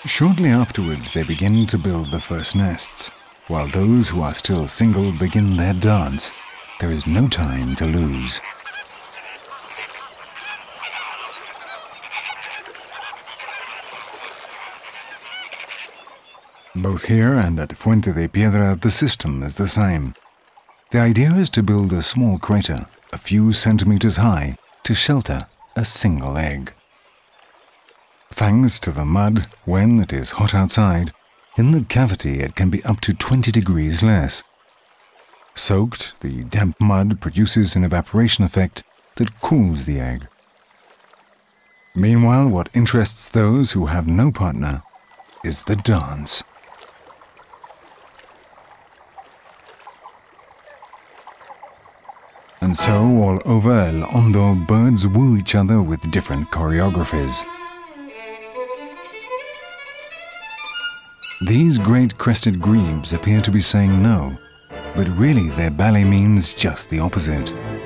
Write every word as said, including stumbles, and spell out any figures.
Shortly afterwards, they begin to build the first nests, while those who are still single begin their dance. There is no time to lose. Both here and at Fuente de Piedra, the system is the same. The idea is to build a small crater, a few centimeters high, to shelter a single egg. Thanks to the mud, when it is hot outside, in the cavity it can be up to twenty degrees less. Soaked, the damp mud produces an evaporation effect that cools the egg. Meanwhile, what interests those who have no partner is the dance. And so, all over El Hondo, birds woo each other with different choreographies. These great crested grebes appear to be saying no, but really their ballet means just the opposite.